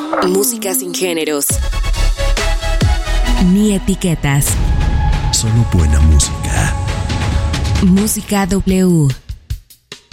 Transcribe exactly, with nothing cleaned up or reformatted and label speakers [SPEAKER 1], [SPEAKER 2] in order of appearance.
[SPEAKER 1] Música sin géneros
[SPEAKER 2] ni etiquetas.
[SPEAKER 3] Solo buena música.
[SPEAKER 2] Música W.